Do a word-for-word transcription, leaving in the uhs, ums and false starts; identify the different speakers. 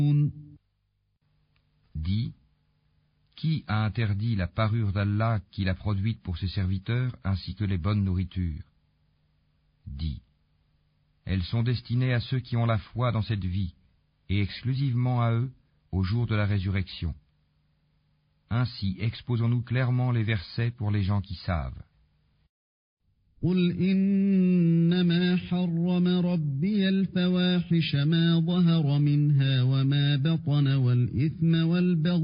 Speaker 1: Dis, qui a interdit la parure d'Allah qu'il a produite pour ses serviteurs ainsi que les bonnes nourritures? Dis, elles sont destinées à ceux qui ont la foi dans cette vie et exclusivement à eux au jour de la résurrection. Ainsi exposons-nous clairement les versets pour les gens qui savent.
Speaker 2: قل إنما حرم ربي الفواحش ما ظهر منها وما بطن والإثم والبغي